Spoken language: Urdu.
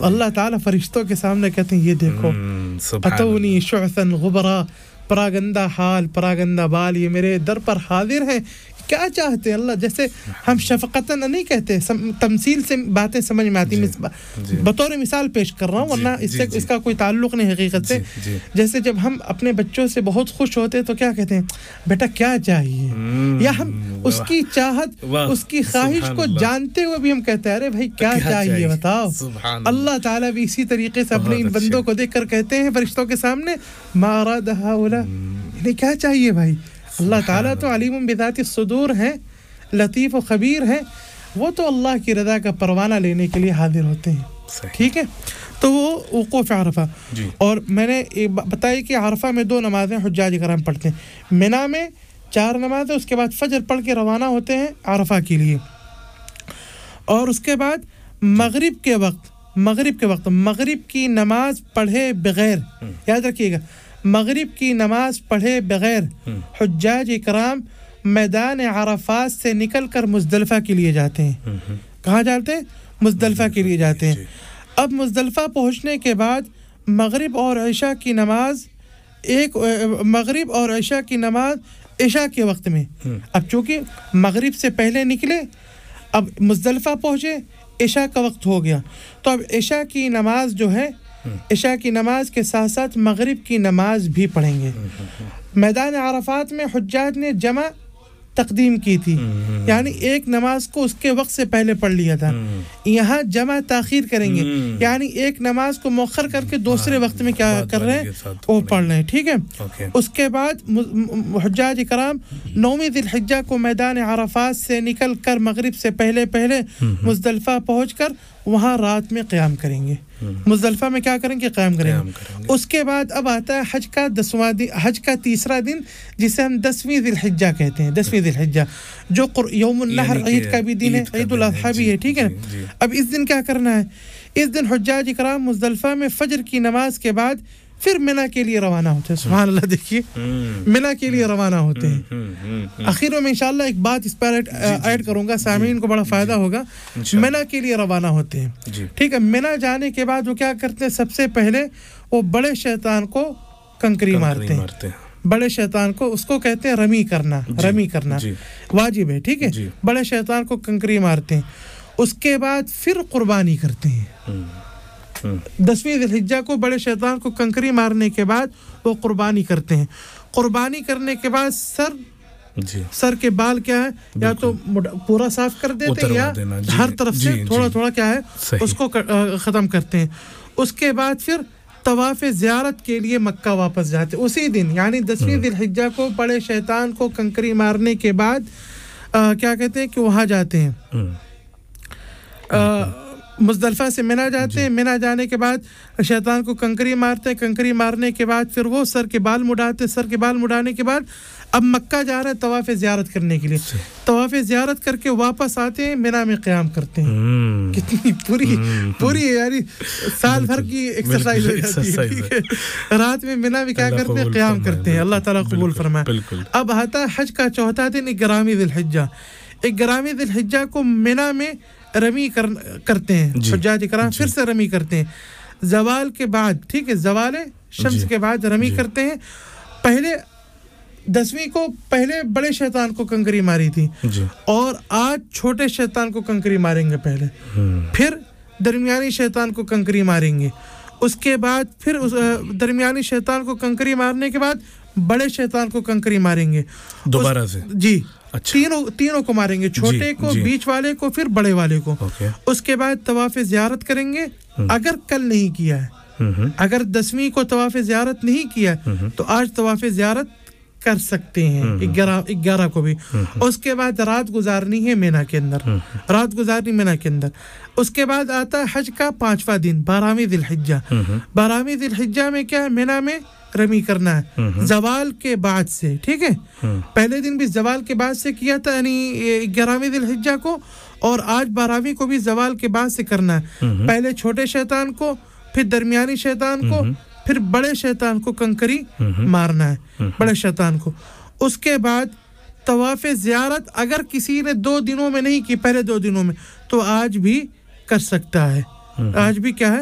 اللہ تعالیٰ فرشتوں کے سامنے کہتے ہیں یہ دیکھو اتونی شعثا غبرا پراگندہ حال پراگندہ بال یہ میرے در پر حاضر ہیں کیا چاہتے ہیں اللہ جیسے ہم شفقتاً نہیں کہتے تمثیل سے باتیں سمجھ میں آتی بطور مثال پیش کر رہا ہوں ورنہ اس کا کوئی تعلق نہیں حقیقت سے جیسے جب ہم اپنے بچوں سے بہت خوش ہوتے ہیں تو کیا کہتے ہیں بیٹا کیا چاہیے یا ہم اس کی چاہت اس کی خواہش کو جانتے ہوئے بھی ہم کہتے ہیں ارے بھائی کیا چاہیے بتاؤ اللہ تعالیٰ بھی اسی طریقے سے اپنے ان بندوں کو دیکھ کر کہتے ہیں فرشتوں کے سامنے ما اراد هؤلاء انہیں کیا چاہیے بھائی اللہ تعالیٰ تو علیم بذات الصدور ہیں لطیف و خبیر ہیں وہ تو اللہ کی رضا کا پروانہ لینے کے لیے حاضر ہوتے ہیں ٹھیک ہے تو وہ وقوف عرفہ اور میں نے بتایا کہ عرفہ میں 2 نمازیں حجاج کرام پڑھتے ہیں منا میں 4 نمازیں اس کے بعد فجر پڑھ کے روانہ ہوتے ہیں عرفہ کے لیے اور اس کے بعد مغرب کے وقت مغرب کی نماز پڑھے بغیر یاد رکھیے گا مغرب کی نماز پڑھے بغیر حجاج کرام میدان عرفات سے نکل کر مزدلفہ کے لیے جاتے ہیں کہاں جاتے ہیں مزدلفہ کے لیے جاتے ہیں اب مزدلفہ پہنچنے کے بعد مغرب اور عشاء کی نماز عشاء کے وقت میں اب چونکہ مغرب سے پہلے نکلے اب مزدلفہ پہنچے عشاء کا وقت ہو گیا تو اب عشاء کی نماز جو ہے عشاء کی نماز کے ساتھ ساتھ مغرب کی نماز بھی پڑھیں گے میدان عرفات میں حجاج نے جمع تقدیم کی تھی یعنی ایک نماز کو اس کے وقت سے پہلے پڑھ لیا تھا یہاں جمع تاخیر کریں گے یعنی ایک نماز کو مؤخر کر کے دوسرے وقت میں کیا کر رہے ہیں وہ پڑھ رہے ہیں ٹھیک ہے اس کے بعد حجاج کرام 9 ذی الحجہ کو میدان عرفات سے نکل کر مغرب سے پہلے مزدلفہ پہنچ کر وہاں رات میں قیام کریں گے مزدلفہ میں کیا کریں گے قیام کریں گے اس کے بعد اب آتا ہے حج کا 10واں دن حج کا تیسرا دن جسے ہم 10ویں ذی الحجہ کہتے ہیں 10ویں ذی الحجہ جو یوم النحر عید کا بھی دن ہے عید الاضحیٰ بھی ہے ٹھیک ہے اب اس دن کیا کرنا ہے اس دن حجاج کرام مزدلفہ میں فجر کی نماز کے بعد پھر منا کے لیے روانہ ہوتے ہیں سبحان اللہ دیکھیے منا کے لیے روانہ ہوتے ہیں آخر میں انشاءاللہ ایک بات اس پر ایڈ کروں گا سامعین کو بڑا فائدہ ہوگا منا کے لیے روانہ ہوتے ہیں ٹھیک ہے منا جانے کے بعد وہ کیا کرتے ہیں سب سے پہلے وہ بڑے شیطان کو کنکری مارتے ہیں بڑے شیطان کو اس کو کہتے ہیں رمی کرنا واجب ہے ٹھیک ہے بڑے شیطان کو کنکری مارتے ہیں اس کے بعد پھر قربانی کرتے ہیں 10ویں ذی الحجہ کو بڑے شیطان کو کنکری مارنے کے بعد وہ قربانی کرتے ہیں قربانی کرنے کے بعد سر کے بال کیا ہے یا تو پورا صاف کر دیتے ہیں یا ہر طرف سے تھوڑا کیا ہے اس کو ختم کرتے ہیں اس کے بعد پھر طواف زیارت کے لیے مکہ واپس جاتے ہیں اسی دن یعنی 10ویں ذی الحجہ کو بڑے شیطان کو کنکری مارنے کے بعد کیا کہتے ہیں کہ وہاں جاتے ہیں مزدلفہ سے منا جاتے ہیں منا جانے کے بعد شیطان کو کنکری مارتے ہیں کنکری مارنے کے بعد پھر وہ سر کے بال مڑانے کے بعد اب مکہ جا رہے ہیں طواف زیارت کرنے کے لیے طواف زیارت کر کے واپس آتے ہیں منا میں قیام کرتے ہیں کتنی پوری یعنی سال بھر کی ایکسرسائز ہو جاتی ہے رات میں منا میں کیا کرتے ہیں قیام کرتے ہیں اللہ تعالیٰ قبول فرمائے اب آتا ہے حج کا چوتھا دن 11ویں ذی الحجہ 11ویں ذی الحجہ کو منا میں رمی کرتے ہیں حجاج کرام پھر سے رمی کرتے ہیں زوال کے بعد ٹھیک ہے زوال شمس کے بعد رمی کرتے ہیں پہلے 10ویں کو پہلے بڑے شیطان کو کنکری ماری تھی اور آج چھوٹے شیطان کو کنکری ماریں گے پہلے پھر درمیانی شیطان کو کنکری ماریں گے اس کے بعد پھر درمیانی شیطان کو کنکری مارنے کے بعد بڑے شیطان کو کنکری ماریں گے دوبارہ سے تینوں کو ماریں گے چھوٹے کو بیچ والے کو پھر بڑے والے کو اس کے بعد طواف زیارت کریں گے اگر کل نہیں کیا ہے اگر 10ویں کو طواف زیارت نہیں کیا تو آج طواف زیارت کر سکتے ہیں 11 کو بھی اس کے بعد رات گزارنی ہے منا کے اندر اس کے بعد آتا ہے حج کا 5واں دن 12ویں ذی الحجہ 12ویں ذی الحجہ میں کیا ہے منا میں رمی کرنا ہے زوال کے بعد سے ٹھیک ہے پہلے دن بھی زوال کے بعد سے کیا تھا یعنی 11ویں ذی الحجہ کو اور آج 12ویں کو بھی زوال کے بعد سے کرنا ہے پہلے چھوٹے شیطان کو پھر درمیانی شیطان کو پھر بڑے شیطان کو کنکری مارنا ہے بڑے شیطان کو اس کے بعد طواف زیارت اگر کسی نے 2 دنوں میں نہیں کی پہلے 2 دنوں میں تو آج بھی کر سکتا ہے آج بھی کیا ہے